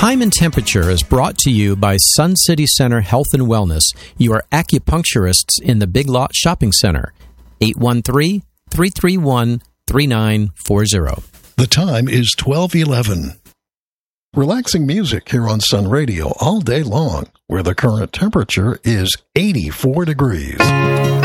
Time and Temperature is brought to you by Sun City Center Health and Wellness, your acupuncturists in the Big Lot Shopping Center. 813-331-3940. The time is 12:11. Relaxing music here on Sun Radio all day long, where the current temperature is 84 degrees.